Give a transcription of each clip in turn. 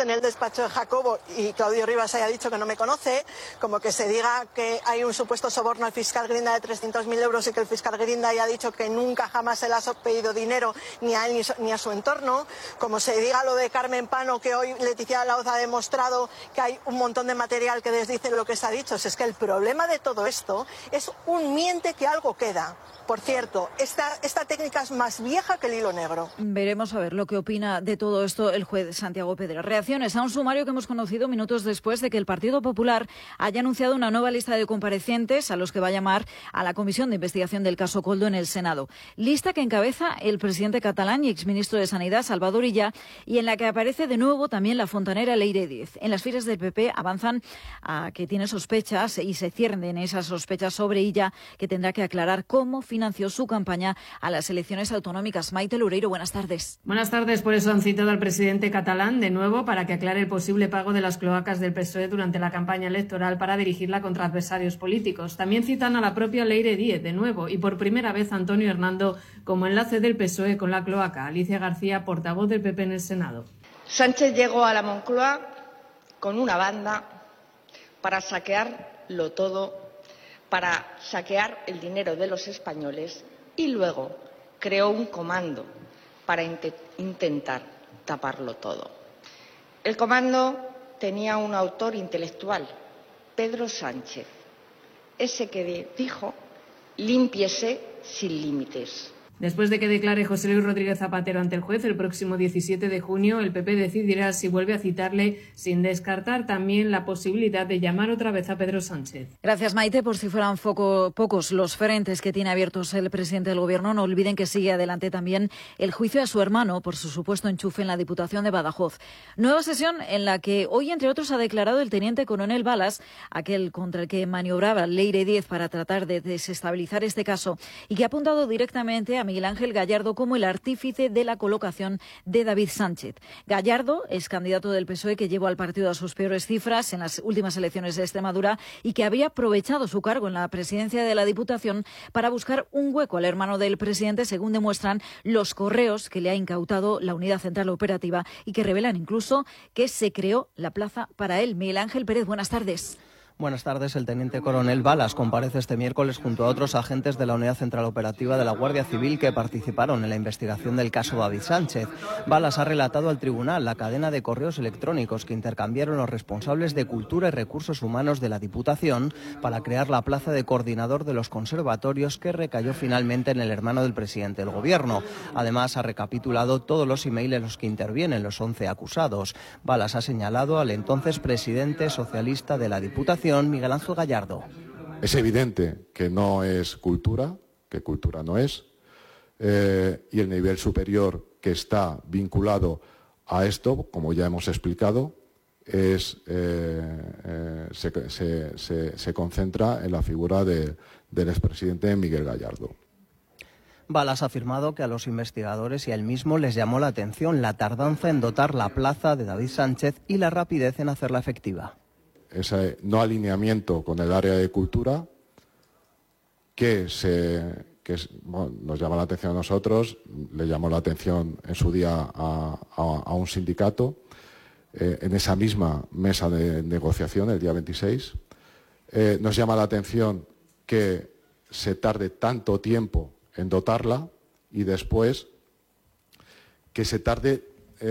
en el despacho de Jacobo y Claudio Rivas haya dicho que no me conoce, como que se diga que hay un supuesto soborno al fiscal Grinda de 300.000 euros y que el fiscal Grinda haya dicho que nunca jamás se le ha pedido dinero ni a él ni a su entorno, como se diga lo de Carmen Pano, que hoy Leticia Laoz ha demostrado que hay un montón de material que desdice lo que se ha dicho. Es que el problema de todo esto es un miente que algo queda. Por cierto, esta técnica es más vieja que el hilo negro. Veremos a ver lo que opina de todo esto el juez Santiago Pedra. Reacciones a un sumario que hemos conocido minutos después de que el Partido Popular haya anunciado una nueva lista de comparecientes a los que va a llamar a la Comisión de Investigación del caso Koldo en el Senado. Lista que encabeza el presidente catalán y exministro de Sanidad, Salvador Illa, y en la que aparece de nuevo también la fontanera Leire Díez. En las filas del PP avanzan a que tiene sospechas y se ciernen esas sospechas sobre Illa, que tendrá que aclarar cómo financió su campaña a las elecciones autonómicas. Maite Loureiro, buenas tardes. Buenas tardes. Por eso han citado al presidente catalán de nuevo para que aclare el posible pago de las cloacas del PSOE durante la campaña electoral para dirigirla contra adversarios políticos. También citan a la propia Leire Díez de nuevo y por primera vez a Antonio Hernando como enlace del PSOE con la cloaca. Alicia García, portavoz del PP en el Senado. Sánchez llegó a la Moncloa con una banda para saquearlo todo, para saquear el dinero de los españoles y luego creó un comando para intentar taparlo todo. El comando tenía un autor intelectual, Pedro Sánchez, ese que dijo: límpiese sin límites. Después de que declare José Luis Rodríguez Zapatero ante el juez el próximo 17 de junio, el PP decidirá si vuelve a citarle, sin descartar también la posibilidad de llamar otra vez a Pedro Sánchez. Gracias, Maite. Por si fueran pocos los frentes que tiene abiertos el presidente del Gobierno, no olviden que sigue adelante también el juicio a su hermano por su supuesto enchufe en la Diputación de Badajoz. Nueva sesión en la que hoy, entre otros, ha declarado el teniente coronel Balas, aquel contra el que maniobraba Leire Díez para tratar de desestabilizar este caso, y que ha apuntado directamente a Miguel Ángel Gallardo como el artífice de la colocación de David Sánchez. Gallardo es candidato del PSOE que llevó al partido a sus peores cifras en las últimas elecciones de Extremadura y que había aprovechado su cargo en la presidencia de la Diputación para buscar un hueco al hermano del presidente, según demuestran los correos que le ha incautado la Unidad Central Operativa y que revelan incluso que se creó la plaza para él. Miguel Ángel Pérez, buenas tardes. Buenas tardes. El teniente coronel Balas comparece este miércoles junto a otros agentes de la Unidad Central Operativa de la Guardia Civil que participaron en la investigación del caso David Sánchez. Balas ha relatado al tribunal la cadena de correos electrónicos que intercambiaron los responsables de Cultura y Recursos Humanos de la Diputación para crear la plaza de coordinador de los conservatorios que recayó finalmente en el hermano del presidente del Gobierno. Además, ha recapitulado todos los emails en los que intervienen los 11 acusados. Balas ha señalado al entonces presidente socialista de la Diputación, Miguel Ángel Gallardo. Es evidente que no es cultura, que cultura no es, y el nivel superior que está vinculado a esto, como ya hemos explicado, se concentra en la figura del expresidente Miguel Gallardo. Balas ha afirmado que a los investigadores y a él mismo les llamó la atención la tardanza en dotar la plaza de David Sánchez y la rapidez en hacerla efectiva. Ese no alineamiento con el área de cultura que nos llama la atención a nosotros, le llamó la atención en su día a un sindicato, en esa misma mesa de negociación el día 26. Nos llama la atención que se tarde tanto tiempo en dotarla y después que se tarde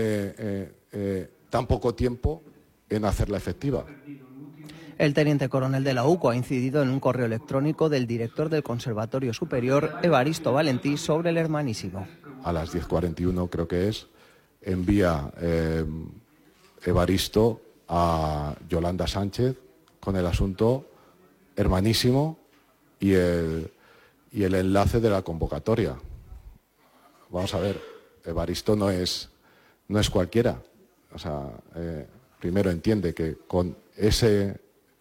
tan poco tiempo en hacerla efectiva. El teniente coronel de la UCO ha incidido en un correo electrónico del director del Conservatorio Superior, Evaristo Valentí, sobre el hermanísimo. A las 10:41 creo que envía Evaristo a Yolanda Sánchez con el asunto hermanísimo y el enlace de la convocatoria. Vamos a ver, Evaristo no es cualquiera. O sea, primero entiende que con esa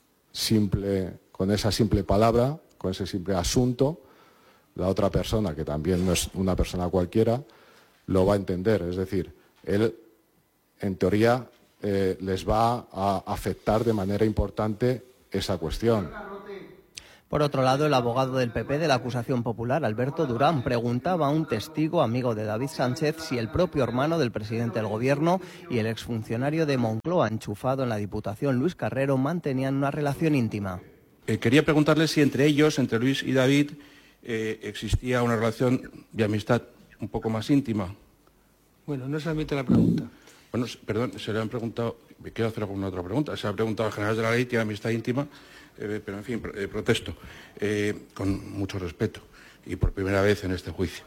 simple palabra, con ese simple asunto, la otra persona, que también no es una persona cualquiera, lo va a entender. Es decir, él, en teoría, les va a afectar de manera importante esa cuestión. Por otro lado, el abogado del PP de la acusación popular, Alberto Durán, preguntaba a un testigo amigo de David Sánchez si el propio hermano del presidente del Gobierno y el exfuncionario de Moncloa enchufado en la Diputación, Luis Carrero, mantenían una relación íntima. Quería preguntarle si entre ellos, entre Luis y David, existía una relación de amistad un poco más íntima. Bueno, no se admite la pregunta. Bueno, perdón, se le han preguntado, me quiero hacer alguna otra pregunta, se le ha preguntado al general de la ley, tiene amistad íntima, pero en fin, protesto, con mucho respeto y por primera vez en este juicio.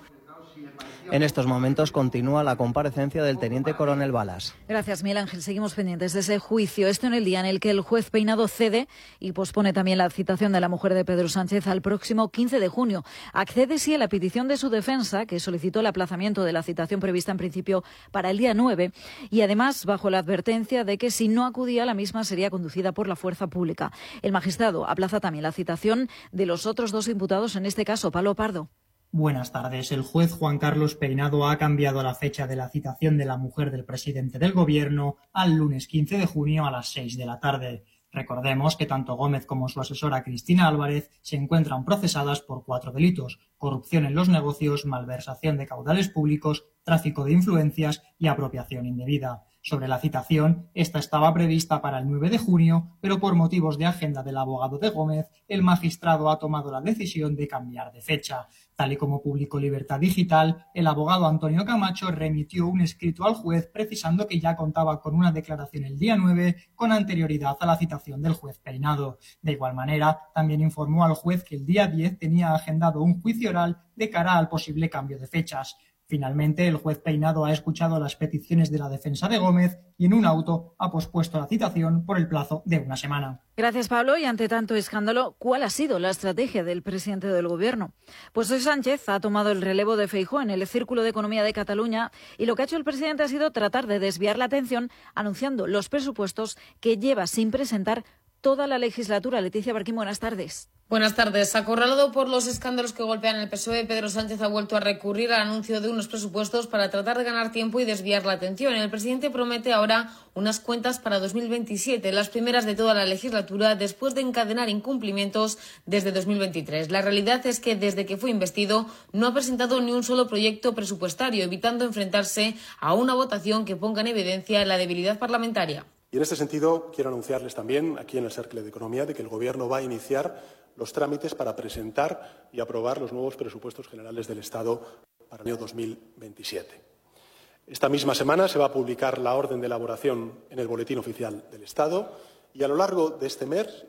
En estos momentos continúa la comparecencia del teniente coronel Balas. Gracias, Miguel Ángel. Seguimos pendientes de ese juicio. Esto en el día en el que el juez Peinado cede y pospone también la citación de la mujer de Pedro Sánchez al próximo 15 de junio. Accede sí a la petición de su defensa, que solicitó el aplazamiento de la citación prevista en principio para el día 9, y además bajo la advertencia de que si no acudía, la misma sería conducida por la fuerza pública. El magistrado aplaza también la citación de los otros dos imputados, en este caso, Pablo Pardo. Buenas tardes. El juez Juan Carlos Peinado ha cambiado la fecha de la citación de la mujer del presidente del Gobierno al lunes 15 de junio a las 6 de la tarde. Recordemos que tanto Gómez como su asesora Cristina Álvarez se encuentran procesadas por 4 delitos: corrupción en los negocios, malversación de caudales públicos, tráfico de influencias y apropiación indebida. Sobre la citación, esta estaba prevista para el 9 de junio, pero por motivos de agenda del abogado de Gómez, el magistrado ha tomado la decisión de cambiar de fecha. Tal y como publicó Libertad Digital, el abogado Antonio Camacho remitió un escrito al juez precisando que ya contaba con una declaración el día 9 con anterioridad a la citación del juez Peinado. De igual manera, también informó al juez que el día 10 tenía agendado un juicio oral de cara al posible cambio de fechas. Finalmente, el juez Peinado ha escuchado las peticiones de la defensa de Gómez y en un auto ha pospuesto la citación por el plazo de una semana. Gracias, Pablo. Y ante tanto escándalo, ¿cuál ha sido la estrategia del presidente del Gobierno? Pues hoy Sánchez ha tomado el relevo de Feijóo en el Círculo de Economía de Cataluña y lo que ha hecho el presidente ha sido tratar de desviar la atención anunciando los presupuestos que lleva sin presentar toda la legislatura. Leticia Barquín, buenas tardes. Buenas tardes. Acorralado por los escándalos que golpean el PSOE, Pedro Sánchez ha vuelto a recurrir al anuncio de unos presupuestos para tratar de ganar tiempo y desviar la atención. El presidente promete ahora unas cuentas para 2027, las primeras de toda la legislatura, después de encadenar incumplimientos desde 2023. La realidad es que desde que fue investido no ha presentado ni un solo proyecto presupuestario, evitando enfrentarse a una votación que ponga en evidencia la debilidad parlamentaria. Y en este sentido, quiero anunciarles también, aquí en el Cercle de Economía, de que el Gobierno va a iniciar los trámites para presentar y aprobar los nuevos presupuestos generales del Estado para el año 2027. Esta misma semana se va a publicar la orden de elaboración en el Boletín Oficial del Estado y a lo largo de este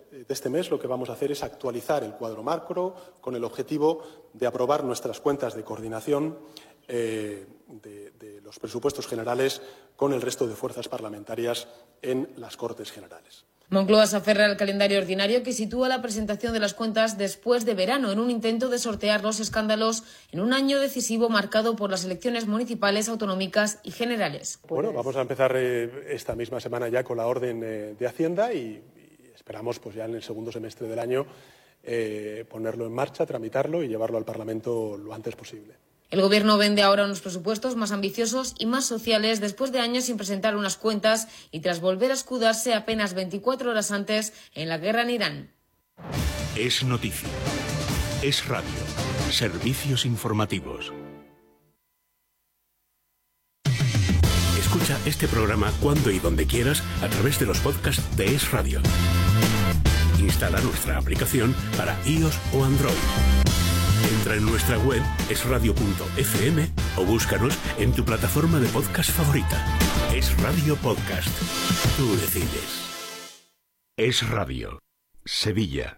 mes lo que vamos a hacer es actualizar el cuadro macro con el objetivo de aprobar nuestras cuentas de coordinación de los presupuestos generales con el resto de fuerzas parlamentarias en las Cortes Generales. Moncloa se aferra al calendario ordinario que sitúa la presentación de las cuentas después de verano, en un intento de sortear los escándalos en un año decisivo marcado por las elecciones municipales, autonómicas y generales. Bueno, vamos a empezar esta misma semana ya con la orden de Hacienda y esperamos pues ya en el segundo semestre del año ponerlo en marcha, tramitarlo y llevarlo al Parlamento lo antes posible. El Gobierno vende ahora unos presupuestos más ambiciosos y más sociales después de años sin presentar unas cuentas y tras volver a escudarse apenas 24 horas antes en la guerra en Irán. Es noticia. Es radio. Servicios informativos. Escucha este programa cuando y donde quieras a través de los podcasts de Es Radio. Instala nuestra aplicación para iOS o Android. Entra en nuestra web esradio.fm o búscanos en tu plataforma de podcast favorita. Es Radio Podcast. Tú decides. Es Radio. Sevilla.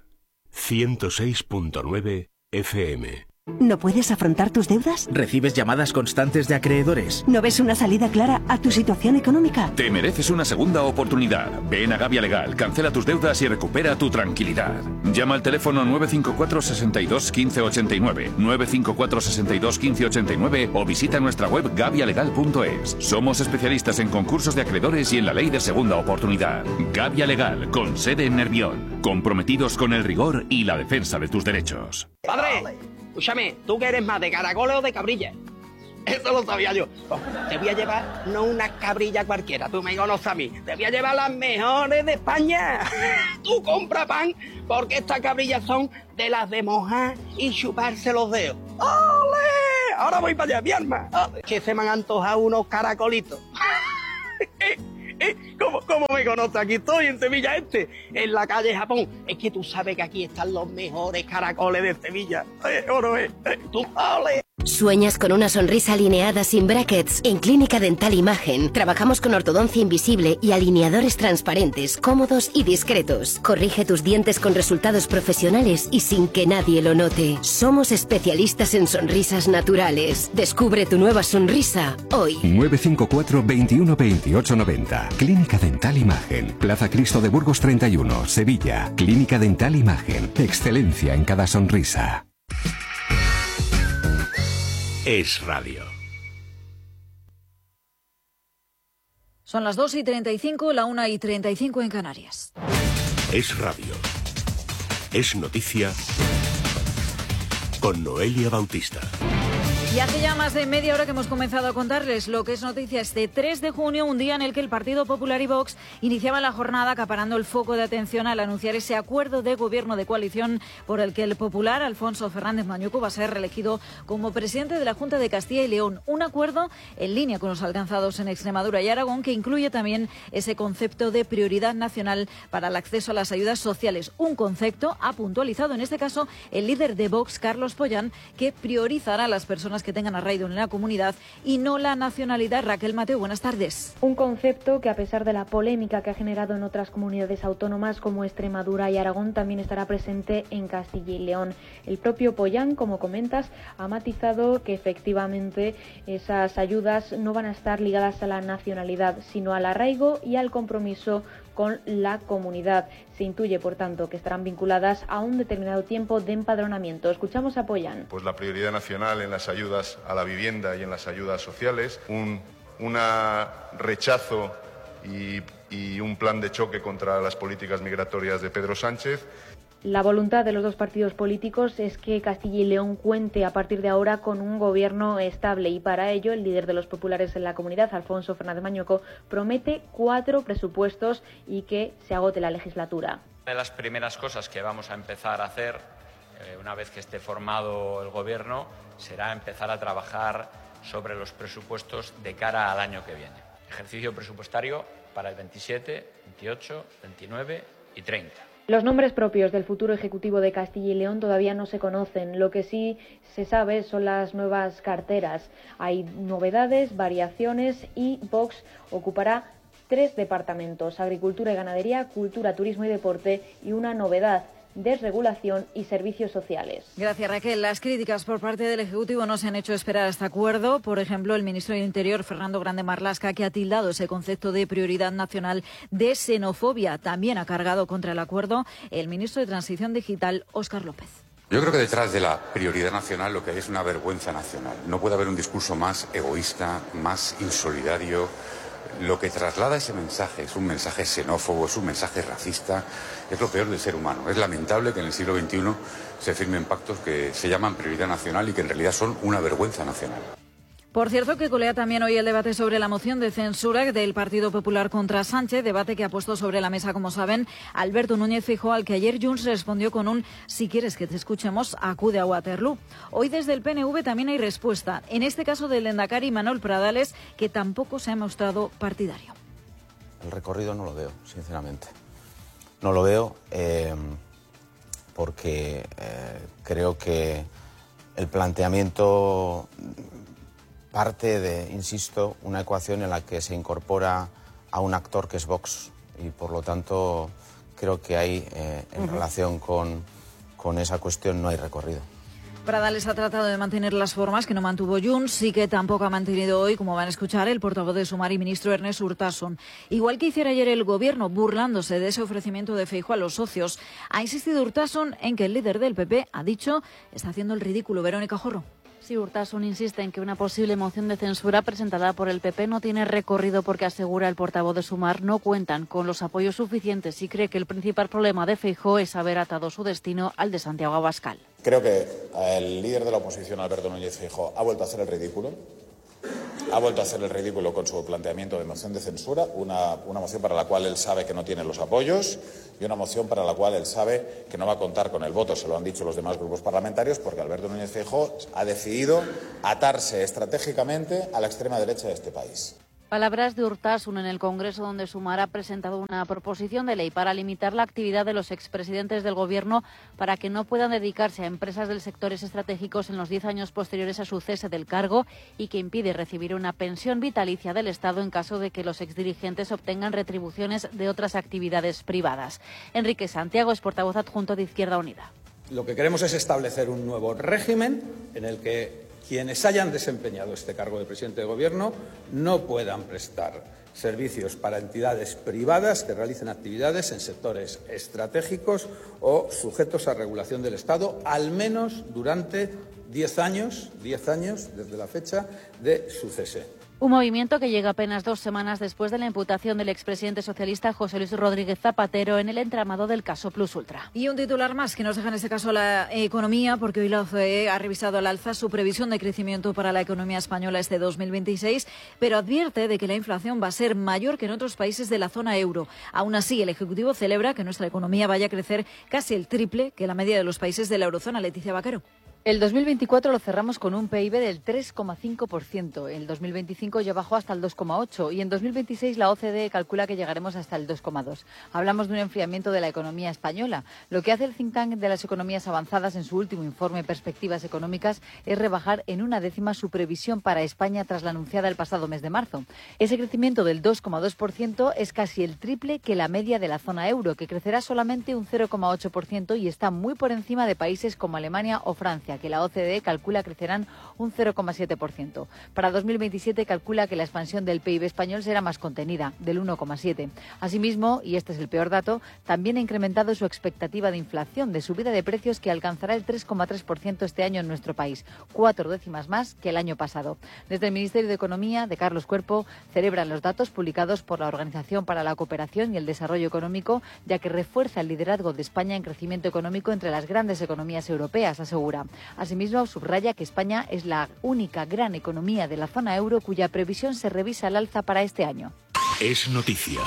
106.9 FM. ¿No puedes afrontar tus deudas? ¿Recibes llamadas constantes de acreedores? ¿No ves una salida clara a tu situación económica? Te mereces una segunda oportunidad. Ven a Gavia Legal, cancela tus deudas y recupera tu tranquilidad. Llama al teléfono 954 62 15 89, 954 62 15 89 o visita nuestra web gavialegal.es. Somos especialistas en concursos de acreedores y en la ley de segunda oportunidad. Gavia Legal, con sede en Nervión. Comprometidos con el rigor y la defensa de tus derechos. ¡Padre! Escúchame, ¿tú qué eres más, de caracoles o de cabrilla? Eso lo sabía yo. Te voy a llevar no una cabrilla cualquiera, tú me conoces a mí. Te voy a llevar las mejores de España. Tú compra pan, porque estas cabrillas son de las de mojar y chuparse los dedos. ¡Ole! Ahora voy para allá, mi alma. Que se me han antojado unos caracolitos. ¿Cómo me conoces? Aquí estoy en Sevilla en la calle Japón. Es que tú sabes que aquí están los mejores caracoles de Sevilla. Tú, ¡ole! ¿Sueñas con una sonrisa alineada sin brackets? En Clínica Dental Imagen trabajamos con ortodoncia invisible y alineadores transparentes, cómodos y discretos. Corrige tus dientes con resultados profesionales y sin que nadie lo note. Somos especialistas en sonrisas naturales. Descubre tu nueva sonrisa hoy. 954 21 28 90. Clínica Dental Imagen. Plaza Cristo de Burgos 31, Sevilla. Clínica Dental Imagen. Excelencia en cada sonrisa. Es Radio. Son las 2:35, la 1:35 en Canarias. Es Radio. Es noticia con Noelia Bautista. Y hace ya más de media hora que hemos comenzado a contarles lo que es noticia este 3 de junio, un día en el que el Partido Popular y Vox iniciaban la jornada acaparando el foco de atención al anunciar ese acuerdo de gobierno de coalición por el que el popular Alfonso Fernández Mañuco va a ser reelegido como presidente de la Junta de Castilla y León. Un acuerdo en línea con los alcanzados en Extremadura y Aragón que incluye también ese concepto de prioridad nacional para el acceso a las ayudas sociales. Un concepto ha puntualizado en este caso el líder de Vox, Carlos Pollán, que priorizará a las personas que tengan arraigo en la comunidad y no la nacionalidad. Raquel Mateo, buenas tardes. Un concepto que, a pesar de la polémica que ha generado en otras comunidades autónomas como Extremadura y Aragón, también estará presente en Castilla y León. El propio Pollán, como comentas, ha matizado que efectivamente esas ayudas no van a estar ligadas a la nacionalidad, sino al arraigo y al compromiso con la comunidad. Se intuye, por tanto, que estarán vinculadas a un determinado tiempo de empadronamiento. Escuchamos a Pollán. Pues la prioridad nacional en las ayudas a la vivienda y en las ayudas sociales, un rechazo y un plan de choque contra las políticas migratorias de Pedro Sánchez. La voluntad de los dos partidos políticos es que Castilla y León cuente a partir de ahora con un gobierno estable y para ello el líder de los populares en la comunidad, Alfonso Fernández Mañuco, promete 4 presupuestos y que se agote la legislatura. Una de las primeras cosas que vamos a empezar a hacer una vez que esté formado el gobierno será empezar a trabajar sobre los presupuestos de cara al año que viene. Ejercicio presupuestario para el 27, 28, 29 y 30. Los nombres propios del futuro Ejecutivo de Castilla y León todavía no se conocen. Lo que sí se sabe son las nuevas carteras. Hay novedades, variaciones y Vox ocupará 3 departamentos: Agricultura y Ganadería, Cultura, Turismo y Deporte y una novedad: desregulación y servicios sociales. Gracias, Raquel. Las críticas por parte del Ejecutivo no se han hecho esperar a este acuerdo. Por ejemplo, el ministro del Interior, Fernando Grande Marlaska, que ha tildado ese concepto de prioridad nacional de xenofobia. También ha cargado contra el acuerdo el ministro de Transición Digital, Óscar López. Yo creo que detrás de la prioridad nacional lo que hay es una vergüenza nacional. No puede haber un discurso más egoísta, más insolidario. Lo que traslada ese mensaje es un mensaje xenófobo, es un mensaje racista, es lo peor del ser humano. Es lamentable que en el siglo XXI se firmen pactos que se llaman prioridad nacional y que en realidad son una vergüenza nacional. Por cierto, que colea también hoy el debate sobre la moción de censura del Partido Popular contra Sánchez, debate que ha puesto sobre la mesa, como saben, Alberto Núñez Feijóo, al que ayer Junts respondió con un "si quieres que te escuchemos, acude a Waterloo". Hoy desde el PNV también hay respuesta, en este caso del lehendakari Manuel Pradales, que tampoco se ha mostrado partidario. El recorrido no lo veo, sinceramente. No lo veo porque creo que el planteamiento parte de, insisto, una ecuación en la que se incorpora a un actor que es Vox y por lo tanto creo que hay en relación con esa cuestión no hay recorrido. Pradales ha tratado de mantener las formas que no mantuvo Junts, sí que tampoco ha mantenido hoy, como van a escuchar, el portavoz de Sumar y ministro Ernest Urtasun. Igual que hiciera ayer el Gobierno, burlándose de ese ofrecimiento de Feijóo a los socios, ha insistido Urtasun en que el líder del PP ha dicho está haciendo el ridículo. Verónica Jorro. Sí, Urtasun insiste en que una posible moción de censura presentada por el PP no tiene recorrido porque, asegura el portavoz de Sumar, no cuentan con los apoyos suficientes y cree que el principal problema de Feijóo es haber atado su destino al de Santiago Abascal. Creo que el líder de la oposición, Alberto Núñez Feijóo, ha vuelto a hacer el ridículo. ha vuelto a hacer el ridículo con su planteamiento de moción de censura, una moción para la cual él sabe que no tiene los apoyos y una moción para la cual él sabe que no va a contar con el voto, se lo han dicho los demás grupos parlamentarios, porque Alberto Núñez Feijóo ha decidido atarse estratégicamente a la extrema derecha de este país. Palabras de Urtasun en el Congreso, donde Sumar ha presentado una proposición de ley para limitar la actividad de los expresidentes del Gobierno para que no puedan dedicarse a empresas del sectores estratégicos en los 10 años posteriores a su cese del cargo y que impide recibir una pensión vitalicia del Estado en caso de que los exdirigentes obtengan retribuciones de otras actividades privadas. Enrique Santiago es portavoz adjunto de Izquierda Unida. Lo que queremos es establecer un nuevo régimen en el que quienes hayan desempeñado este cargo de presidente de Gobierno no puedan prestar servicios para entidades privadas que realicen actividades en sectores estratégicos o sujetos a regulación del Estado, al menos durante 10 años desde la fecha de su cese. Un movimiento que llega apenas 2 semanas después de la imputación del expresidente socialista José Luis Rodríguez Zapatero en el entramado del caso Plus Ultra. Y un titular más que nos deja en este caso la economía, porque hoy la OCDE ha revisado al alza su previsión de crecimiento para la economía española este 2026, pero advierte de que la inflación va a ser mayor que en otros países de la zona euro. Aún así, el Ejecutivo celebra que nuestra economía vaya a crecer casi el triple que la media de los países de la eurozona. Leticia Vaquero. El 2024 lo cerramos con un PIB del 3,5%. El 2025 ya bajó hasta el 2,8% y en 2026 la OCDE calcula que llegaremos hasta el 2,2%. Hablamos de un enfriamiento de la economía española. Lo que hace el think tank de las economías avanzadas en su último informe Perspectivas Económicas es rebajar en 1/10 su previsión para España tras la anunciada el pasado mes de marzo. Ese crecimiento del 2,2% es casi el triple que la media de la zona euro, que crecerá solamente un 0,8% y está muy por encima de países como Alemania o Francia, que la OCDE calcula crecerán un 0,7%. Para 2027 calcula que la expansión del PIB español será más contenida, del 1,7%. Asimismo, y este es el peor dato, también ha incrementado su expectativa de inflación, de subida de precios que alcanzará el 3,3% este año en nuestro país, 4 décimas más que el año pasado. Desde el Ministerio de Economía, de Carlos Cuerpo, celebran los datos publicados por la Organización para la Cooperación y el Desarrollo Económico, ya que refuerza el liderazgo de España en crecimiento económico entre las grandes economías europeas, asegura. Asimismo, subraya que España es la única gran economía de la zona euro cuya previsión se revisa al alza para este año. Es noticia.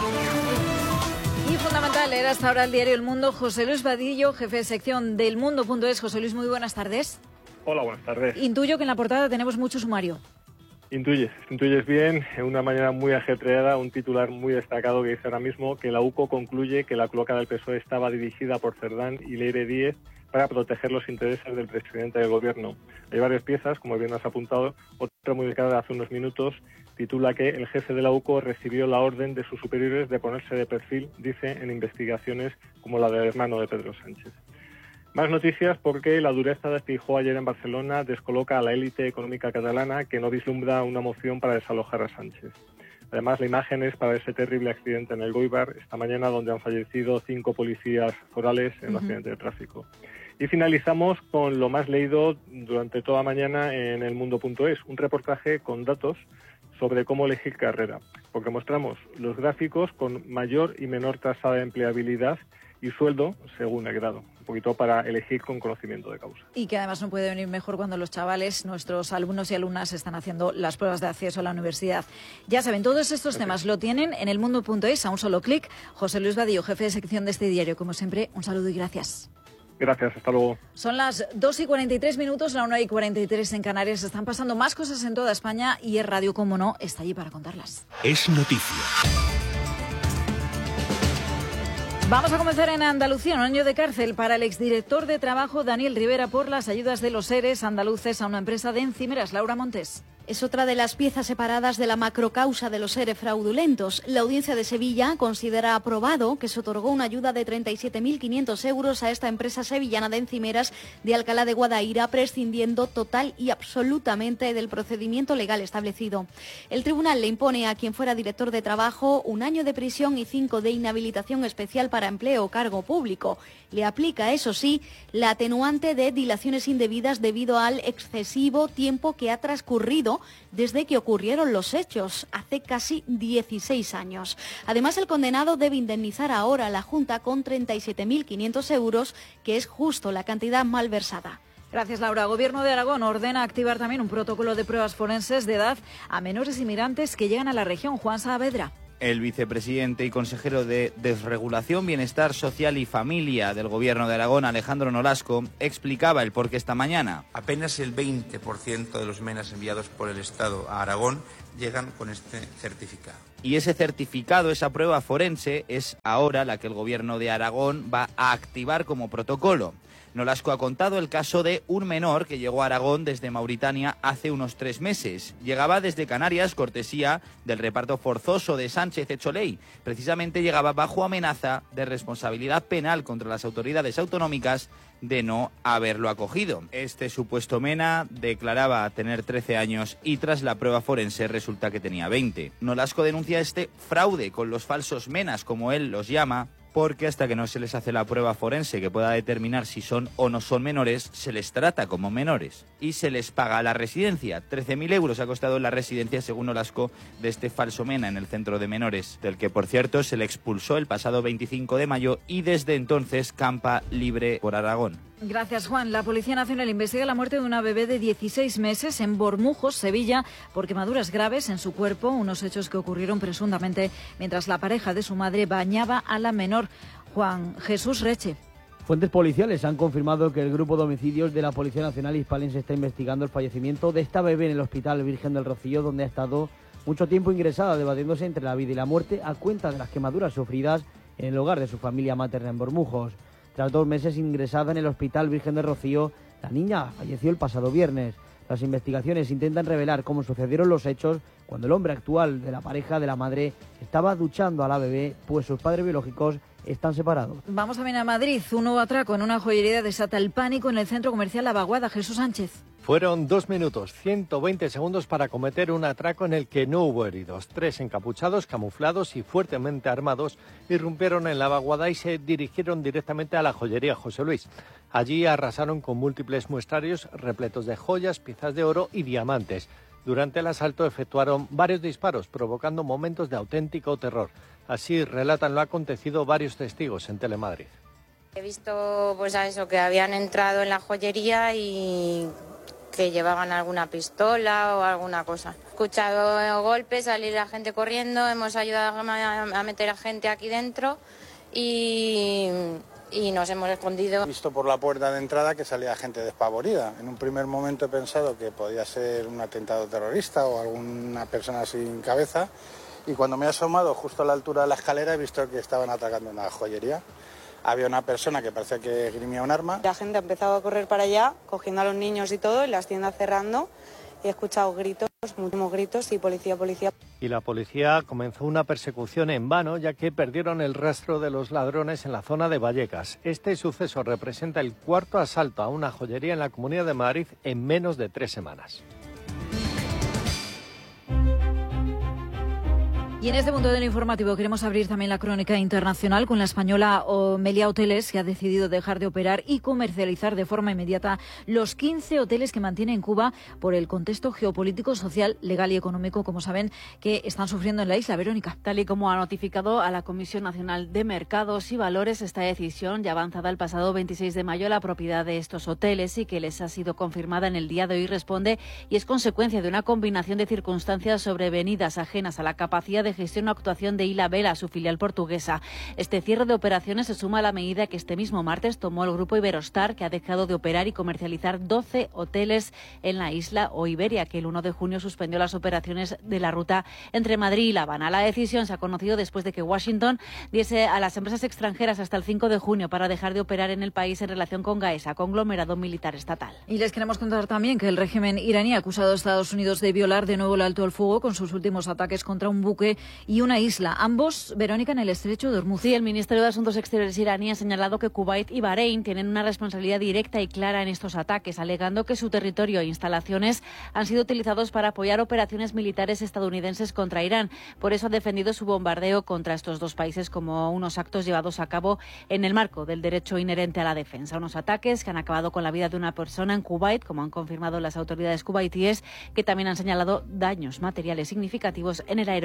Y fundamental era hasta ahora el diario El Mundo. José Luis Vadillo, jefe de sección del Mundo.es. José Luis, muy buenas tardes. Hola, buenas tardes. Intuyo que en la portada tenemos mucho sumario. Intuyes bien. En una mañana muy ajetreada, un titular muy destacado que dice ahora mismo que la UCO concluye que la cloaca del PSOE estaba dirigida por Cerdán y Leire Díez para proteger los intereses del presidente del Gobierno. Hay varias piezas, como bien has apuntado. Otra muy destacada de hace unos minutos titula que el jefe de la UCO recibió la orden de sus superiores de ponerse de perfil, dice, en investigaciones como la del hermano de Pedro Sánchez. Más noticias porque la dureza de Feijóo ayer en Barcelona descoloca a la élite económica catalana, que no vislumbra una moción para desalojar a Sánchez. Además, la imagen es para ese terrible accidente en el Goibar esta mañana, donde han fallecido 5 policías forales en un accidente de tráfico. Y finalizamos con lo más leído durante toda mañana en el Mundo.es, un reportaje con datos sobre cómo elegir carrera, porque mostramos los gráficos con mayor y menor tasa de empleabilidad y sueldo según el grado, un poquito para elegir con conocimiento de causa. Y que además no puede venir mejor cuando los chavales, nuestros alumnos y alumnas, están haciendo las pruebas de acceso a la universidad. Ya saben, todos estos temas lo tienen en el Mundo.es a un solo clic. José Luis Vadillo, jefe de sección de este diario, como siempre, un saludo y gracias. Gracias, hasta luego. Son las 2:43, la 1:43 en Canarias. Están pasando más cosas en toda España y Es Radio, como no, está allí para contarlas. Es noticia. Vamos a comenzar en Andalucía. Un año de cárcel para el exdirector de Trabajo, Daniel Rivera, por las ayudas de los ERES andaluces a una empresa de encimeras. Laura Montes. Es otra de las piezas separadas de la macrocausa de los ERE fraudulentos. La Audiencia de Sevilla considera aprobado que se otorgó una ayuda de 37.500 euros a esta empresa sevillana de encimeras de Alcalá de Guadaira, prescindiendo total y absolutamente del procedimiento legal establecido. El tribunal le impone a quien fuera director de Trabajo 1 año de prisión y 5 de inhabilitación especial para empleo o cargo público. Le aplica, eso sí, la atenuante de dilaciones indebidas debido al excesivo tiempo que ha transcurrido desde que ocurrieron los hechos, hace casi 16 años. Además, el condenado debe indemnizar ahora a la Junta con 37.500 euros, que es justo la cantidad malversada. Gracias, Laura. Gobierno de Aragón ordena activar también un protocolo de pruebas forenses de edad a menores inmigrantes que llegan a la región. Juan Saavedra. El vicepresidente y consejero de Desregulación, Bienestar Social y Familia del Gobierno de Aragón, Alejandro Nolasco, explicaba el porqué esta mañana. Apenas el 20% de los MENAs enviados por el Estado a Aragón llegan con este certificado. Y ese certificado, esa prueba forense, es ahora la que el Gobierno de Aragón va a activar como protocolo. Nolasco ha contado el caso de un menor que llegó a Aragón desde Mauritania hace unos 3 meses. Llegaba desde Canarias, cortesía del reparto forzoso de Sánchez Echoley. Precisamente llegaba bajo amenaza de responsabilidad penal contra las autoridades autonómicas de no haberlo acogido. Este supuesto MENA declaraba tener 13 años y tras la prueba forense resulta que tenía 20. Nolasco denuncia este fraude con los falsos MENAs, como él los llama, porque hasta que no se les hace la prueba forense que pueda determinar si son o no son menores, se les trata como menores y se les paga la residencia. 13.000 euros ha costado la residencia, según Nolasco, de este falso MENA en el centro de menores, del que, por cierto, se le expulsó el pasado 25 de mayo y desde entonces campa libre por Aragón. Gracias, Juan. La Policía Nacional investiga la muerte de una bebé de 16 meses en Bormujos, Sevilla, por quemaduras graves en su cuerpo, unos hechos que ocurrieron presuntamente mientras la pareja de su madre bañaba a la menor. Juan Jesús Reche. Fuentes policiales han confirmado que el grupo de homicidios de la Policía Nacional hispalense está investigando el fallecimiento de esta bebé en el Hospital Virgen del Rocío, donde ha estado mucho tiempo ingresada, debatiéndose entre la vida y la muerte a cuenta de las quemaduras sufridas en el hogar de su familia materna en Bormujos. Tras 2 meses ingresada en el Hospital Virgen del Rocío, la niña falleció el pasado viernes. Las investigaciones intentan revelar cómo sucedieron los hechos cuando el hombre actual de la pareja de la madre estaba duchando a la bebé, pues sus padres biológicos están separados. Vamos también a Madrid. Un nuevo atraco en una joyería desata el pánico en el centro comercial La Vaguada. Jesús Sánchez. Fueron 2 minutos, 120 segundos para cometer un atraco en el que no hubo heridos. 3 encapuchados, camuflados y fuertemente armados irrumpieron en La Vaguada y se dirigieron directamente a la joyería José Luis. Allí arrasaron con múltiples muestrarios repletos de joyas, piezas de oro y diamantes. Durante el asalto efectuaron varios disparos, provocando momentos de auténtico terror. Así relatan lo acontecido varios testigos en Telemadrid. He visto pues a eso, que habían entrado en la joyería y que llevaban alguna pistola o alguna cosa. He escuchado golpes, salir la gente corriendo, hemos ayudado a meter a gente aquí dentro y nos hemos escondido. He visto por la puerta de entrada que salía gente despavorida. En un primer momento he pensado que podía ser un atentado terrorista o alguna persona sin cabeza y cuando me he asomado justo a la altura de la escalera he visto que estaban atacando una joyería. Había una persona que parecía que esgrimía un arma. La gente ha empezado a correr para allá, cogiendo a los niños y todo, y las tiendas cerrando. He escuchado gritos, muchísimos gritos y policía, policía. Y la policía comenzó una persecución en vano, ya que perdieron el rastro de los ladrones en la zona de Vallecas. Este suceso representa el 4º asalto a una joyería en la Comunidad de Madrid en menos de 3 semanas. Y en este punto del informativo queremos abrir también la crónica internacional con la española Meliá Hoteles, que ha decidido dejar de operar y comercializar de forma inmediata los 15 hoteles que mantiene en Cuba por el contexto geopolítico, social, legal y económico, como saben, que están sufriendo en la isla. Verónica. Tal y como ha notificado a la Comisión Nacional de Mercados y Valores, esta decisión ya avanzada el pasado 26 de mayo, la propiedad de estos hoteles y que les ha sido confirmada en el día de hoy responde y es consecuencia de una combinación de circunstancias sobrevenidas ajenas a la capacidad de gestión o actuación de Isla Vela, su filial portuguesa. Este cierre de operaciones se suma a la medida que este mismo martes tomó el grupo Iberostar, que ha dejado de operar y comercializar 12 hoteles en la isla, o Iberia, que el 1 de junio suspendió las operaciones de la ruta entre Madrid y La Habana. La decisión se ha conocido después de que Washington diese a las empresas extranjeras hasta el 5 de junio para dejar de operar en el país en relación con Gaesa, conglomerado militar estatal. Y les queremos contar también que el régimen iraní ha acusado a Estados Unidos de violar de nuevo el alto el fuego con sus últimos ataques contra un buque y una isla, ambos, Verónica, en el estrecho de Hormuz. Sí, el Ministerio de Asuntos Exteriores iraní ha señalado que Kuwait y Bahrein tienen una responsabilidad directa y clara en estos ataques, alegando que su territorio e instalaciones han sido utilizados para apoyar operaciones militares estadounidenses contra Irán. Por eso ha defendido su bombardeo contra estos dos países como unos actos llevados a cabo en el marco del derecho inherente a la defensa. Unos ataques que han acabado con la vida de una persona en Kuwait, como han confirmado las autoridades kuwaitíes, que también han señalado daños materiales significativos en el aeropuerto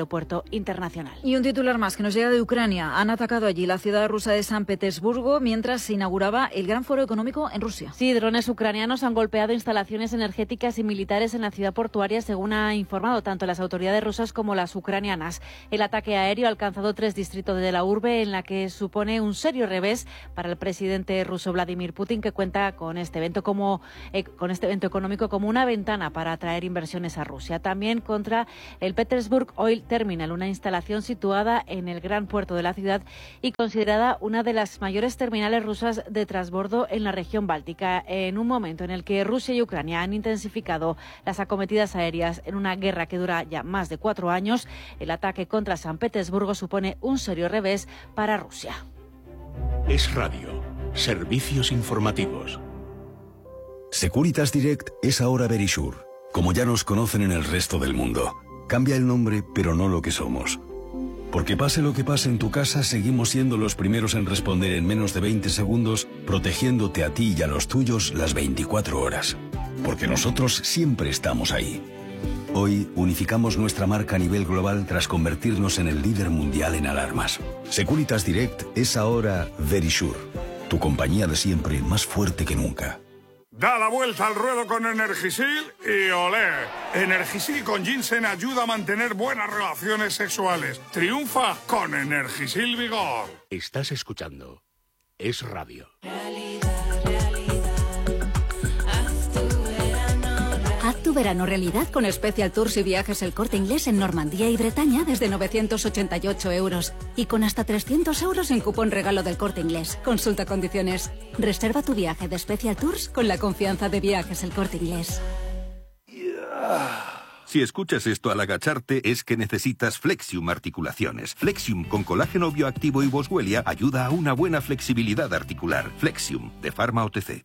internacional. Y un titular más que nos llega de Ucrania. Han atacado allí la ciudad rusa de San Petersburgo mientras se inauguraba el Gran Foro Económico en Rusia. Sí, drones ucranianos han golpeado instalaciones energéticas y militares en la ciudad portuaria, según ha informado tanto las autoridades rusas como las ucranianas. El ataque aéreo ha alcanzado 3 distritos de la urbe, en la que supone un serio revés para el presidente ruso Vladimir Putin, que cuenta con este evento económico como una ventana para atraer inversiones a Rusia. También contra el Petersburg Oil Terminal, una instalación situada en el gran puerto de la ciudad y considerada una de las mayores terminales rusas de transbordo en la región báltica, en un momento en el que Rusia y Ucrania han intensificado las acometidas aéreas en una guerra que dura ya más de 4 años. El ataque contra San Petersburgo supone un serio revés para Rusia. Es Radio. Servicios informativos. Securitas Direct es ahora Verisure, como ya nos conocen en el resto del mundo. Cambia el nombre, pero no lo que somos. Porque pase lo que pase en tu casa, seguimos siendo los primeros en responder en menos de 20 segundos, protegiéndote a ti y a los tuyos las 24 horas. Porque nosotros siempre estamos ahí. Hoy unificamos nuestra marca a nivel global tras convertirnos en el líder mundial en alarmas. Securitas Direct es ahora Verisure, tu compañía de siempre más fuerte que nunca. Da la vuelta al ruedo con Energisil y olé. Energisil con ginseng ayuda a mantener buenas relaciones sexuales. Triunfa con Energisil Vigor. Estás escuchando Es Radio. Haz tu verano realidad con Special Tours y Viajes El Corte Inglés en Normandía y Bretaña desde 988 euros. Y con hasta 300 euros en cupón regalo del Corte Inglés. Consulta condiciones. Reserva tu viaje de Special Tours con la confianza de Viajes El Corte Inglés. Si escuchas esto al agacharte es que necesitas Flexium Articulaciones. Flexium con colágeno bioactivo y boswellia ayuda a una buena flexibilidad articular. Flexium, de Pharma OTC.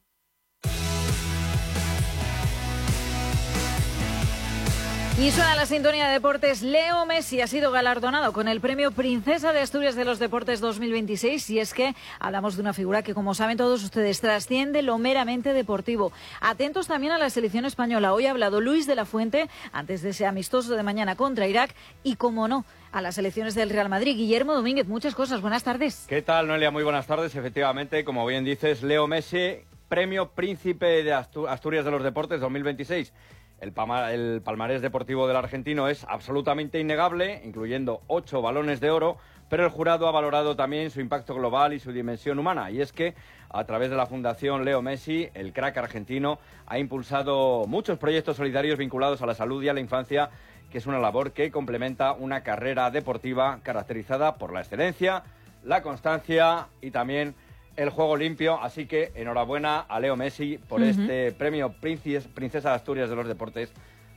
Y suena la sintonía de deportes. Leo Messi ha sido galardonado con el premio Princesa de Asturias de los Deportes 2026. Y es que hablamos de una figura que, como saben todos ustedes, trasciende lo meramente deportivo. Atentos también a la selección española. Hoy ha hablado Luis de la Fuente antes de ese amistoso de mañana contra Irak. Y, como no, a las selecciones del Real Madrid. Guillermo Domínguez, muchas cosas. Buenas tardes. ¿Qué tal, Noelia? Muy buenas tardes. Efectivamente, como bien dices, Leo Messi, premio Príncipe de Asturias de los Deportes 2026. El palmarés deportivo del argentino es absolutamente innegable, incluyendo 8 balones de oro, pero el jurado ha valorado también su impacto global y su dimensión humana. Y es que, a través de la Fundación Leo Messi, el crack argentino ha impulsado muchos proyectos solidarios vinculados a la salud y a la infancia, que es una labor que complementa una carrera deportiva caracterizada por la excelencia, la constancia y también el juego limpio. Así que enhorabuena a Leo Messi por este premio Princesa de Asturias de los Deportes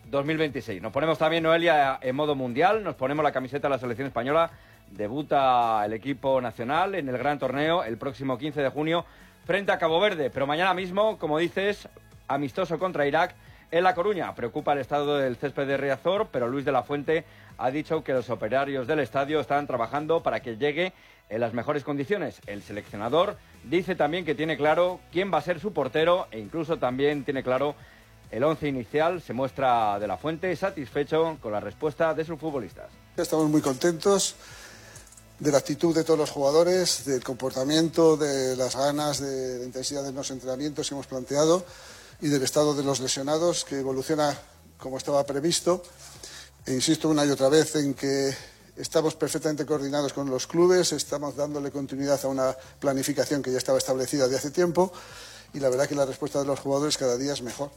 2026. Nos ponemos también, Noelia, en modo mundial, nos ponemos la camiseta de la selección española. Debuta el equipo nacional en el gran torneo el próximo 15 de junio frente a Cabo Verde, pero mañana mismo, como dices, amistoso contra Irak en La Coruña. Preocupa el estado del césped de Riazor, pero Luis de la Fuente ha dicho que los operarios del estadio están trabajando para que llegue en las mejores condiciones. El seleccionador dice también que tiene claro quién va a ser su portero e incluso también tiene claro el 11 inicial. Se muestra de la Fuente satisfecho con la respuesta de sus futbolistas. Estamos muy contentos de la actitud de todos los jugadores, del comportamiento, de las ganas, de la intensidad de los entrenamientos que hemos planteado y del estado de los lesionados, que evoluciona como estaba previsto. E insisto una y otra vez en que estamos perfectamente coordinados con los clubes, estamos dándole continuidad a una planificación que ya estaba establecida de hace tiempo y la verdad que la respuesta de los jugadores cada día es mejor.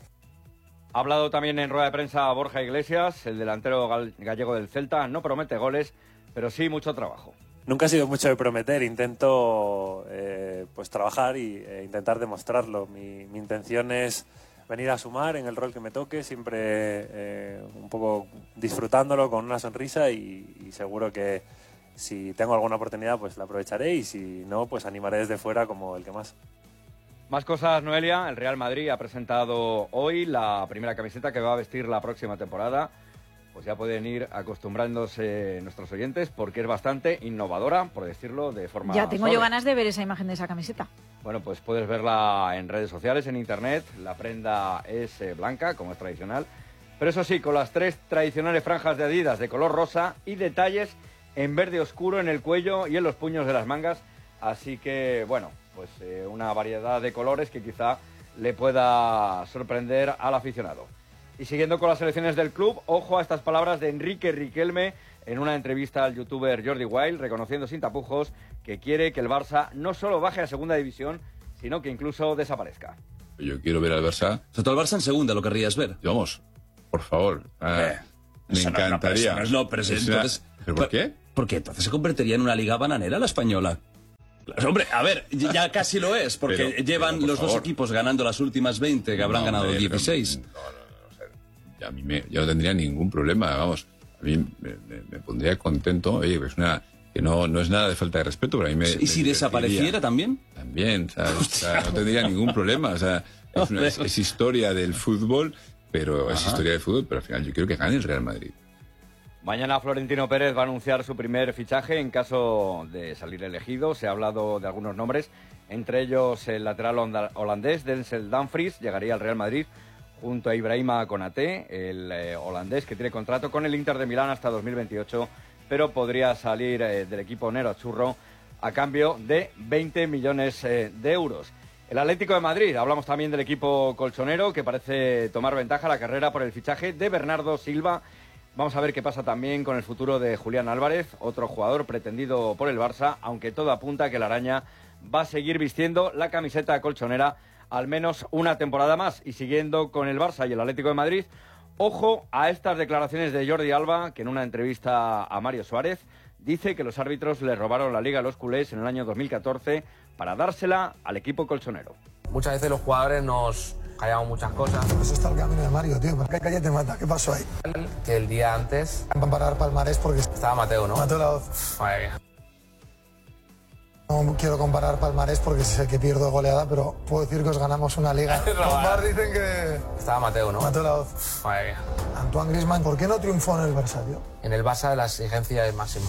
Ha hablado también en rueda de prensa Borja Iglesias, el delantero gallego del Celta. No promete goles, pero sí mucho trabajo. Nunca ha sido mucho de prometer, intento pues trabajar e intentar demostrarlo. Mi intención es venir a sumar en el rol que me toque, siempre un poco disfrutándolo con una sonrisa y seguro que si tengo alguna oportunidad pues la aprovecharé y si no pues animaré desde fuera como el que más. Más cosas, Noelia. El Real Madrid ha presentado hoy la primera camiseta que va a vestir la próxima temporada. Pues ya pueden ir acostumbrándose nuestros oyentes porque es bastante innovadora, por decirlo de forma Ya tengo suave. yo ganas de ver esa imagen de esa camiseta. Bueno, pues puedes verla en redes sociales, en internet. La prenda es blanca, como es tradicional, Pero eso sí, con las 3 tradicionales franjas de Adidas de color rosa y detalles en verde oscuro en el cuello y en los puños de las mangas. Así que, bueno, pues una variedad de colores que quizá le pueda sorprender al aficionado. Y siguiendo con las selecciones del club, ojo a estas palabras de Enrique Riquelme en una entrevista al youtuber Jordi Wild, reconociendo sin tapujos que quiere que el Barça no solo baje a segunda división, sino que incluso desaparezca. Yo quiero ver al Barça. O sea, tú al Barça en segunda lo querrías ver. Vamos, por favor. Me encantaría. Entonces, ¿pero por qué? Porque entonces se convertiría en una liga bananera la española. Hombre, a ver, ya casi lo es, porque llevan los dos equipos ganando las últimas 20, que habrán ganado 16. A mí yo no tendría ningún problema, vamos. A mí me pondría contento. Oye, pues que no es nada de falta de respeto, pero a mí me... ¿Y si desapareciera también? También, ¿sabes? O sea, no tendría ningún problema. O sea, es historia del fútbol, pero al final yo quiero que gane el Real Madrid. Mañana Florentino Pérez va a anunciar su primer fichaje en caso de salir elegido. Se ha hablado de algunos nombres, entre ellos el lateral holandés Denzel Dumfries llegaría al Real Madrid junto a Ibrahima Konaté, el holandés que tiene contrato con el Inter de Milán hasta 2028, pero podría salir del equipo nerazzurro a cambio de 20 millones de euros. El Atlético de Madrid, hablamos también del equipo colchonero que parece tomar ventaja la carrera por el fichaje de Bernardo Silva. Vamos a ver qué pasa también con el futuro de Julián Álvarez, otro jugador pretendido por el Barça, aunque todo apunta a que la araña va a seguir vistiendo la camiseta colchonera al menos una temporada más. Y siguiendo con el Barça y el Atlético de Madrid, ojo a estas declaraciones de Jordi Alba, que en una entrevista a Mario Suárez dice que los árbitros le robaron la liga a los culés en el año 2014 para dársela al equipo colchonero. Muchas veces los jugadores nos callamos muchas cosas. Eso está el camino de Mario, tío. ¿Por qué calle te mata? ¿Qué pasó ahí? Que el día antes... Van a parar Palmarés porque... Estaba Mateo, ¿no? Mateo Laoz. Madre mía. No quiero comparar Palmarés porque sé que pierdo goleada, pero puedo decir que os ganamos una liga. Los Bar dicen que... Estaba Mateo, ¿no? Mateo Laoz. Madre mía. Antoine Griezmann, ¿por qué no triunfó en el Barça, tío? En el Barça la exigencia es máxima.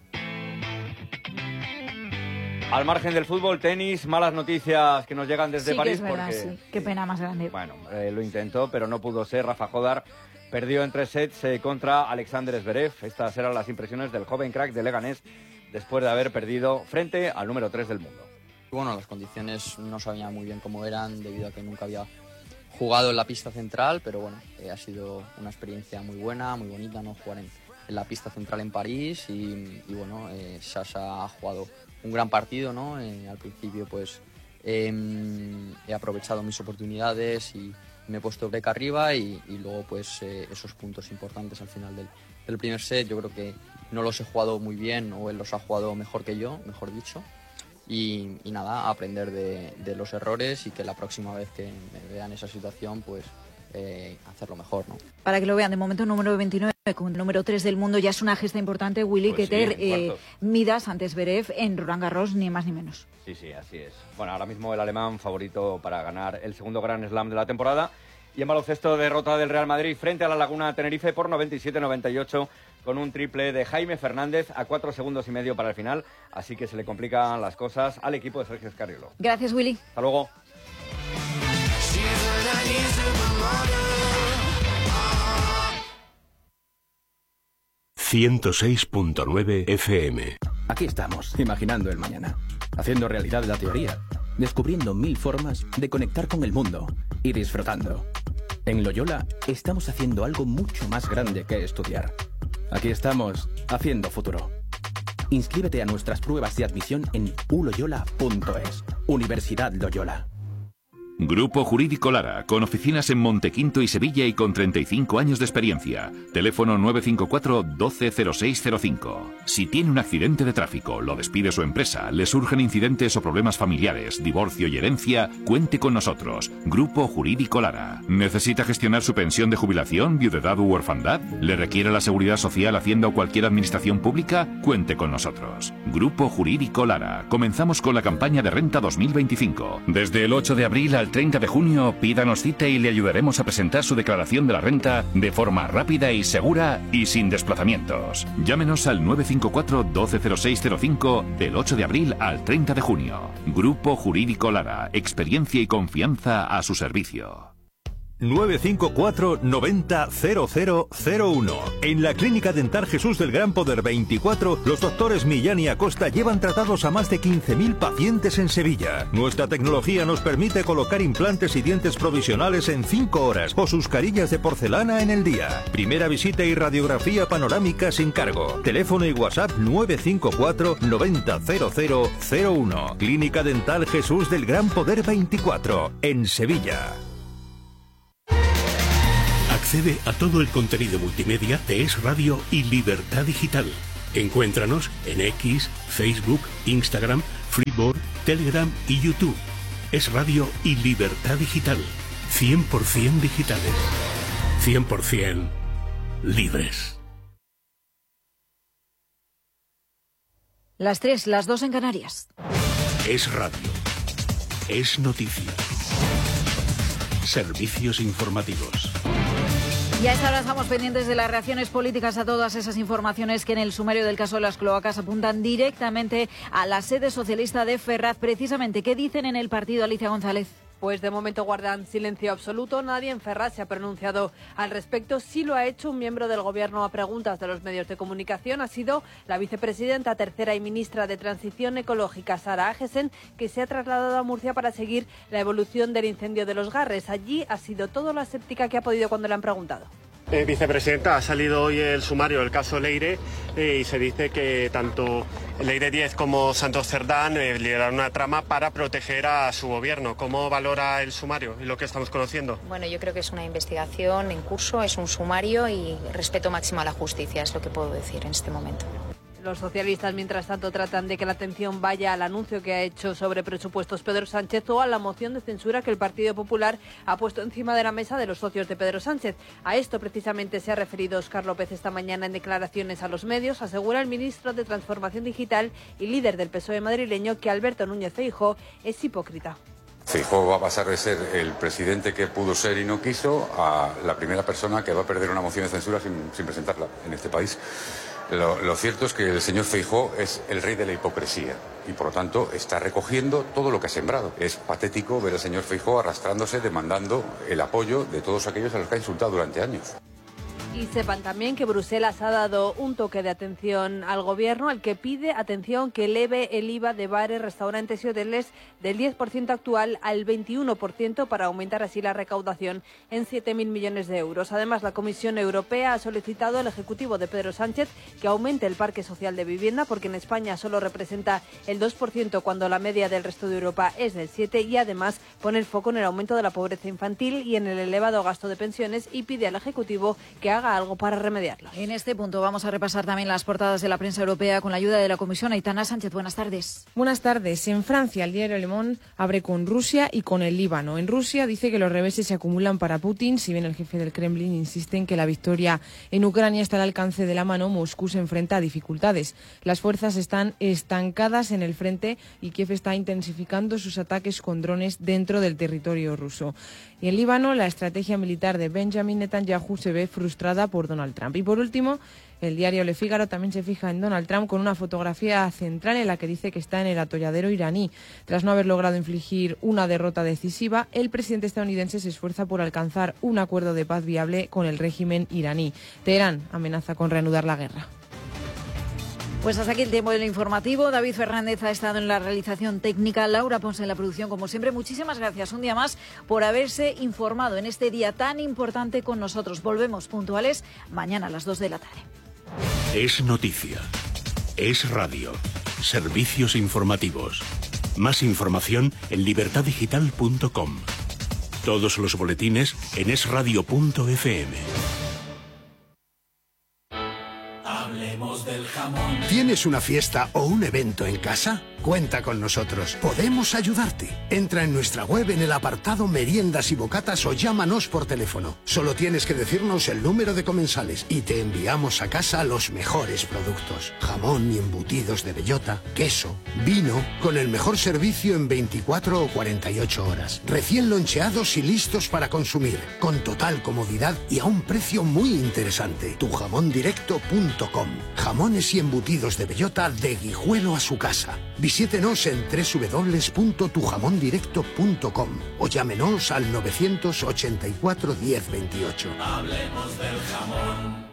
Al margen del fútbol, tenis, malas noticias que nos llegan desde París. Sí, que es verdad, porque... sí. Qué pena más grande. Bueno, lo intentó, pero no pudo ser. Rafa Jodar perdió en 3 sets contra Alexander Zverev. Estas eran las impresiones del joven crack de Leganés después de haber perdido frente al número 3 del mundo. Bueno, las condiciones no sabía muy bien cómo eran debido a que nunca había jugado en la pista central, pero bueno, ha sido una experiencia muy buena, muy bonita, ¿no? Jugar en la pista central en París y bueno, Sasha ha jugado un gran partido, ¿no? Al principio pues he aprovechado mis oportunidades y me he puesto break arriba y luego pues esos puntos importantes al final del primer set yo creo que no los he jugado muy bien o él los ha jugado mejor que yo, mejor dicho. Y nada, aprender de los errores y que la próxima vez que me vean esa situación pues hacerlo mejor, ¿no? Para que lo vean, de momento número 29 con el número 3 del mundo ya es una gesta importante, Willy, pues que sí, midas ante Zverev en Roland Garros, ni más ni menos. Sí, así es. Bueno, ahora mismo el alemán favorito para ganar el segundo Grand Slam de la temporada. Y en baloncesto, derrota del Real Madrid frente a la Laguna Tenerife por 97-98 con un triple de Jaime Fernández a 4 segundos y medio para el final. Así que se le complican las cosas al equipo de Sergio Escariolo. Gracias, Willy. Hasta luego. ...106.9 FM. Aquí estamos, imaginando el mañana, haciendo realidad la teoría, descubriendo 1000 formas de conectar con el mundo y disfrutando. En Loyola estamos haciendo algo mucho más grande que estudiar. Aquí estamos, haciendo futuro. Inscríbete a nuestras pruebas de admisión en uloyola.es. Universidad Loyola. Grupo Jurídico Lara, con oficinas en Montequinto y Sevilla y con 35 años de experiencia. Teléfono 954-120605. Si tiene un accidente de tráfico, lo despide su empresa, le surgen incidentes o problemas familiares, divorcio y herencia, cuente con nosotros. Grupo Jurídico Lara. ¿Necesita gestionar su pensión de jubilación, viudedad u orfandad? ¿Le requiere la seguridad social, Hacienda o cualquier administración pública? Cuente con nosotros. Grupo Jurídico Lara. Comenzamos con la campaña de renta 2025. Desde el 8 de abril al 30 de junio, pídanos cita y le ayudaremos a presentar su declaración de la renta de forma rápida y segura y sin desplazamientos. Llámenos al 954-120605 del 8 de abril al 30 de junio. Grupo Jurídico Lara. Experiencia y confianza a su servicio. 954 90 0001. En la Clínica Dental Jesús del Gran Poder 24, los doctores Millán y Acosta llevan tratados a más de 15.000 pacientes en Sevilla. Nuestra tecnología nos permite colocar implantes y dientes provisionales en 5 horas o sus carillas de porcelana en el día. Primera visita y radiografía panorámica sin cargo. Teléfono y WhatsApp 954 90 0001. Clínica Dental Jesús del Gran Poder 24, en Sevilla. Accede a todo el contenido multimedia de Es Radio y Libertad Digital. Encuéntranos en X, Facebook, Instagram, Freeboard, Telegram y YouTube. Es Radio y Libertad Digital. 100% digitales. 100% libres. Las 3, las 2 en Canarias. Es Radio. Es noticia. Servicios informativos. Y a esta hora estamos pendientes de las reacciones políticas a todas esas informaciones que en el sumario del caso de las cloacas apuntan directamente a la sede socialista de Ferraz. Precisamente, ¿qué dicen en el partido, Alicia González? Pues de momento guardan silencio absoluto. Nadie en Ferraz se ha pronunciado al respecto. Sí lo ha hecho un miembro del Gobierno a preguntas de los medios de comunicación. Ha sido la vicepresidenta tercera y ministra de Transición Ecológica, Sara Agesen, que se ha trasladado a Murcia para seguir la evolución del incendio de Los Garres. Allí ha sido todo lo aséptica que ha podido cuando le han preguntado. Vicepresidenta, ha salido hoy el sumario del caso Leire y se dice que tanto Leire 10 como Santos Cerdán lideraron una trama para proteger a su gobierno. ¿Cómo valora el sumario y lo que estamos conociendo? Bueno, yo creo que es una investigación en curso, es un sumario y respeto máximo a la justicia, es lo que puedo decir en este momento. Los socialistas, mientras tanto, tratan de que la atención vaya al anuncio que ha hecho sobre presupuestos Pedro Sánchez o a la moción de censura que el Partido Popular ha puesto encima de la mesa de los socios de Pedro Sánchez. A esto precisamente se ha referido Óscar López esta mañana en declaraciones a los medios. Asegura el ministro de Transformación Digital y líder del PSOE madrileño que Alberto Núñez Feijóo es hipócrita. Feijóo va a pasar de ser el presidente que pudo ser y no quiso a la primera persona que va a perder una moción de censura sin presentarla en este país. Lo cierto es que el señor Feijóo es el rey de la hipocresía y, por lo tanto, está recogiendo todo lo que ha sembrado. Es patético ver al señor Feijóo arrastrándose, demandando el apoyo de todos aquellos a los que ha insultado durante años. Y sepan también que Bruselas ha dado un toque de atención al Gobierno, al que pide, atención, que eleve el IVA de bares, restaurantes y hoteles del 10% actual al 21% para aumentar así la recaudación en 7.000 millones de euros. Además, la Comisión Europea ha solicitado al Ejecutivo de Pedro Sánchez que aumente el parque social de vivienda, porque en España solo representa el 2% cuando la media del resto de Europa es del 7%, y además pone el foco en el aumento de la pobreza infantil y en el elevado gasto de pensiones, y pide al Ejecutivo que haga algo para remediarlo. En este punto vamos a repasar también las portadas de la prensa europea con la ayuda de la Comisión. Aitana Sánchez, buenas tardes. Buenas tardes. En Francia, el diario Le Monde abre con Rusia y con el Líbano. En Rusia dice que los reveses se acumulan para Putin. Si bien el jefe del Kremlin insiste en que la victoria en Ucrania está al alcance de la mano, Moscú se enfrenta a dificultades. Las fuerzas están estancadas en el frente y Kiev está intensificando sus ataques con drones dentro del territorio ruso. Y en Líbano, la estrategia militar de Benjamin Netanyahu se ve frustrada por Donald Trump. Y por último, el diario Le Figaro también se fija en Donald Trump con una fotografía central en la que dice que está en el atolladero iraní. Tras no haber logrado infligir una derrota decisiva, el presidente estadounidense se esfuerza por alcanzar un acuerdo de paz viable con el régimen iraní. Teherán amenaza con reanudar la guerra. Pues hasta aquí el tiempo del informativo. David Fernández ha estado en la realización técnica, Laura Ponce en la producción. Como siempre, muchísimas gracias un día más por haberse informado en este día tan importante con nosotros. Volvemos puntuales mañana a las 2 de la tarde. Es noticia. Es radio. Servicios informativos. Más información en libertaddigital.com. Todos los boletines en esradio.fm. Hablemos del jamón. ¿Tienes una fiesta o un evento en casa? Cuenta con nosotros. Podemos ayudarte. Entra en nuestra web en el apartado Meriendas y Bocatas o llámanos por teléfono. Solo tienes que decirnos el número de comensales y te enviamos a casa los mejores productos. Jamón y embutidos de bellota, queso, vino, con el mejor servicio en 24 o 48 horas. Recién loncheados y listos para consumir, con total comodidad y a un precio muy interesante. Tujamondirecto.com. Jamones y embutidos de bellota de Guijuelo a su casa. Visítenos en www.tujamondirecto.com o llámenos al 984 1028. Hablemos del jamón.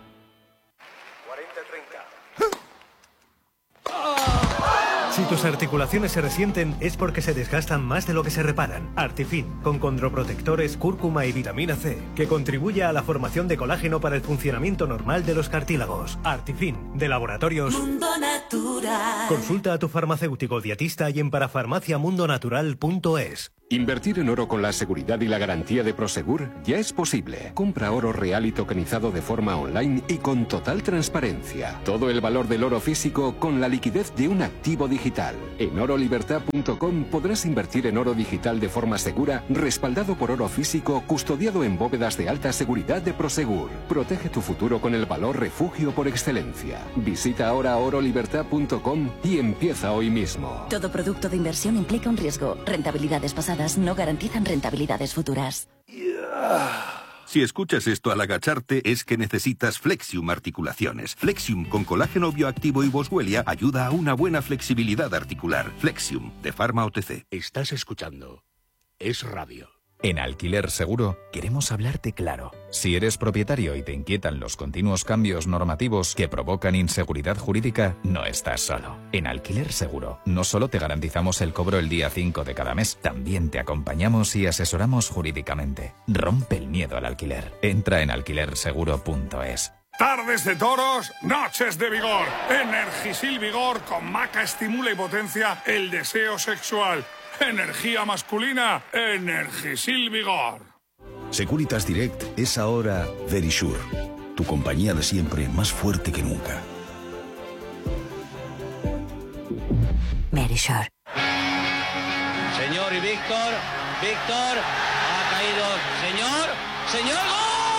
40-30. Si tus articulaciones se resienten es porque se desgastan más de lo que se reparan. Artifin, con condroprotectores, cúrcuma y vitamina C, que contribuye a la formación de colágeno para el funcionamiento normal de los cartílagos. Artifin, de Laboratorios Mundo Natural. Consulta a tu farmacéutico dietista y en parafarmaciamundonatural.es. Invertir en oro con la seguridad y la garantía de Prosegur ya es posible. Compra oro real y tokenizado de forma online y con total transparencia. Todo el valor del oro físico con la liquidez de un activo digital. En orolibertad.com podrás invertir en oro digital de forma segura, respaldado por oro físico, custodiado en bóvedas de alta seguridad de Prosegur. Protege tu futuro con el valor refugio por excelencia. Visita ahora orolibertad.com y empieza hoy mismo. Todo producto de inversión implica un riesgo. Rentabilidades pasadas no garantizan rentabilidades futuras. Si escuchas esto al agacharte es que necesitas Flexium Articulaciones. Flexium con colágeno bioactivo y boswellia ayuda a una buena flexibilidad articular. Flexium, de Pharma OTC. Estás escuchando Es Radio. En Alquiler Seguro queremos hablarte claro. Si eres propietario y te inquietan los continuos cambios normativos que provocan inseguridad jurídica, no estás solo. En Alquiler Seguro no solo te garantizamos el cobro el día 5 de cada mes, también te acompañamos y asesoramos jurídicamente. Rompe el miedo al alquiler. Entra en alquilerseguro.es. Tardes de toros, noches de vigor. Energisil Vigor con maca estimula y potencia el deseo sexual. Energía masculina, Energisil Vigor. Securitas Direct es ahora Verisure, tu compañía de siempre más fuerte que nunca. Verisure. Señor y Víctor, ha caído. Señor, ¡gol!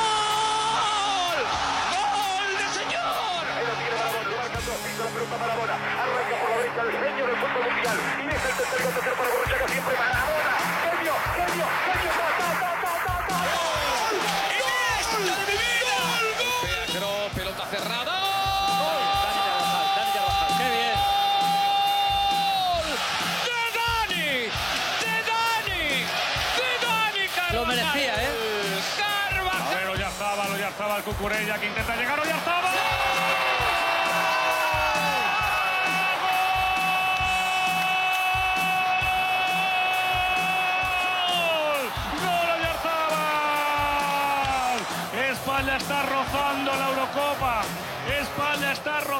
¡Gol de señor! Ahí lo tiene Maradona, lo marca dos, pisa la pelota Maradona, arranca por la derecha el genio del fútbol mundial, y es el tercero para Borruchaga, siempre Maradona, genio, ¡gol! ¡Iniesta de mi vida! Pero pelota cerrada. Dani Carvajal, qué bien. ¡De Dani Carvajal! Lo merecía, ¿eh? Carvajal. A ver, Oyarzábal, Cucurella que intenta llegar, Oyarzábal. España está rozando la Eurocopa. España está rozando.